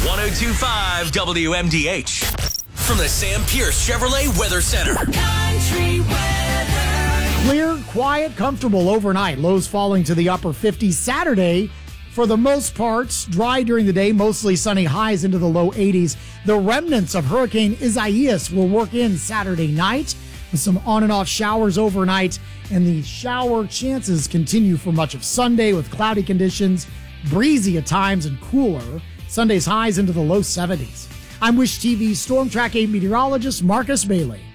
102.5 WMDH. From the Sam Pierce Chevrolet Weather Center. Country weather. Clear, quiet, comfortable overnight. Lows falling to the upper 50s. Saturday, for the most part, dry during the day, mostly sunny, highs into the low 80s. The remnants of Hurricane Isaias will work in Saturday night with some on and off showers overnight. And the shower chances continue for much of Sunday with cloudy conditions, breezy at times and cooler. Sunday's highs into the low 70s. I'm Wish TV's Storm Track 8 meteorologist Marcus Bailey.